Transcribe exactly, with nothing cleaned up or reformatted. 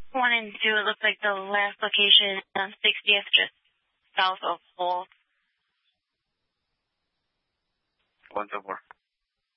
One and two, it looks like the last location is on sixtieth, just south of Hole. One to four.